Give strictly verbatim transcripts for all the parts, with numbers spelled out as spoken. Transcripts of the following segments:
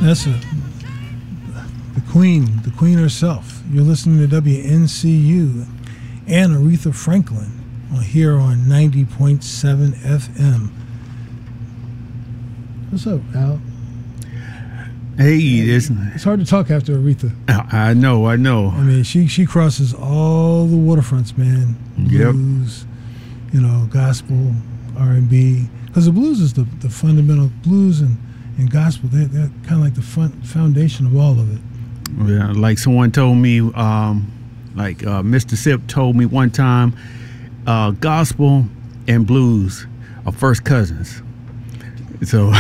That's a, the queen, the queen herself. You're listening to W N C U and Aretha Franklin on here on ninety point seven F M. What's up, Al? Hey, this, it's hard to talk after Aretha. I know, I know. I mean, she she crosses all the waterfronts, man. Blues, yep. You know, gospel, R and B. Because the blues is the, the fundamental blues and, and gospel. They're, they're kind of like the fun, foundation of all of it. Yeah, like someone told me, um, like uh, Mister Sip told me one time, uh, gospel and blues are first cousins. So,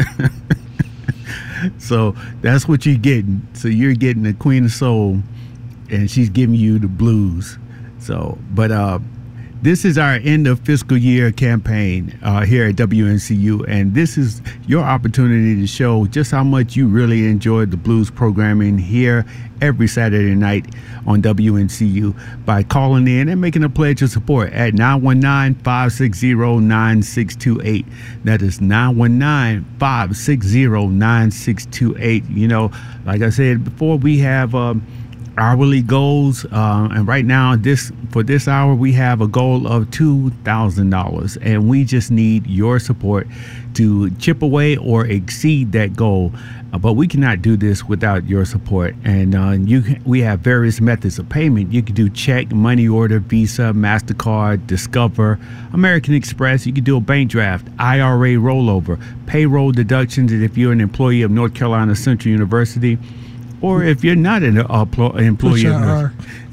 so that's what you're getting. So you're getting the Queen of Soul, and she's giving you the blues. So, but uh, this is our end of fiscal year campaign uh, here at W N C U, and this is your opportunity to show just how much you really enjoy the blues programming here every Saturday night on W N C U by calling in and making a pledge of support at nine one nine, five six zero, nine six two eight. That is nine one nine, five six zero, nine six two eight. You know, like I said before, we have um, hourly goals, uh, and right now this for this hour we have a goal of two thousand dollars, and we just need your support to chip away or exceed that goal. Uh, but we cannot do this without your support, and uh, you can, we have various methods of payment. You can do check, money order, Visa, MasterCard, Discover, American Express. You can do a bank draft, I R A rollover, payroll deductions, and if you're an employee of North Carolina Central University, or if you're not an uh, pl- employee of North,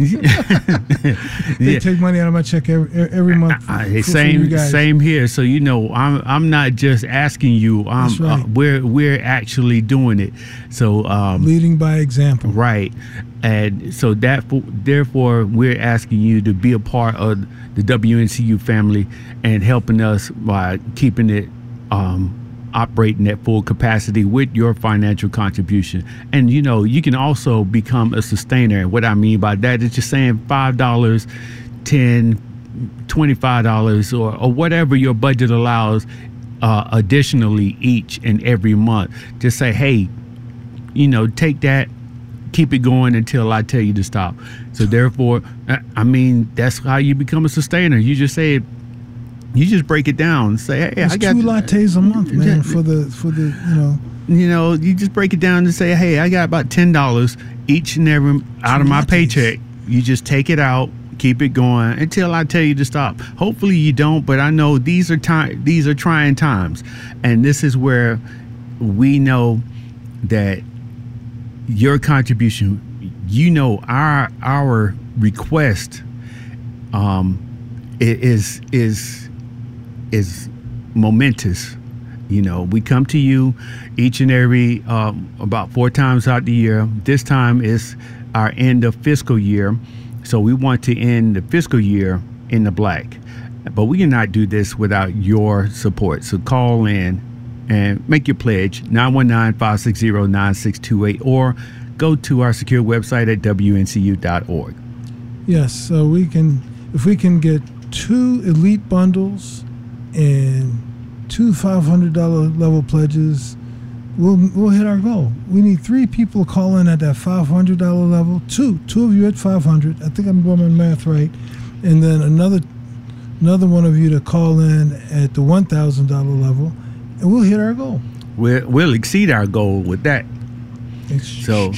they yeah. take money out of my check every every month. For, I, same for same here. So you know, I'm I'm not just asking you. I'm, That's right. uh, we're we're actually doing it. So um, leading by example, right? And so that therefore we're asking you to be a part of the W N C U family and helping us by keeping it. Um, operating at full capacity with your financial contribution. And you know, you can also become a sustainer. And what I mean by that is just saying five dollars, ten, twenty-five dollars, or, or whatever your budget allows uh, additionally each and every month. Just say, hey, you know, take that, keep it going until I tell you to stop. So therefore, I mean, that's how you become a sustainer. You just say, you just break it down and say, hey, it's I got two lattes a month, man, for the for the you know. You know, you just break it down and say, hey, I got about ten dollars each and every out two of my lattes. Paycheck. You just take it out, keep it going until I tell you to stop. Hopefully you don't, but I know these are time these are trying times, and this is where we know that your contribution, you know, our our request um is is is momentous. You know, we come to you each and every um, about four times out the year. This time is our end of fiscal year, so we want to end the fiscal year in the black. But we cannot do this without your support. So call in and make your pledge, nine one nine, five six zero, nine six two eight, or go to our secure website at W N C U dot org. Yes, so we can, if we can get two elite bundles and two five hundred dollars level pledges, we'll we'll hit our goal. We need three people to call in at that five hundred dollars level. Two, two of you at five hundred dollars. I think I'm doing my math right. And then another another one of you to call in at the one thousand dollars level, and we'll hit our goal. We'll, we'll exceed our goal with that. Ex- so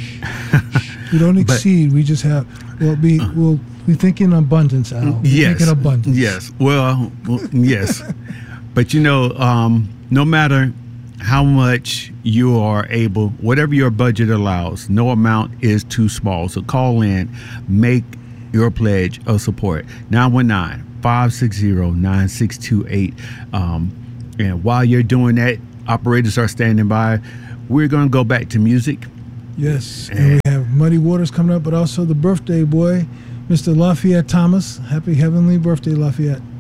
we don't exceed. But, we just have. We'll be. We'll. We think in abundance, Al. We yes. think in abundance. Yes. Well, well yes. But, you know, um, no matter how much you are able, whatever your budget allows, no amount is too small. So call in, make your pledge of support. nine one nine, five six zero, nine six two eight. Um, and while you're doing that, operators are standing by. We're going to go back to music. Yes. And, and we have Muddy Waters coming up, but also the birthday boy, Mister Lafayette Thomas. Happy heavenly birthday, Lafayette.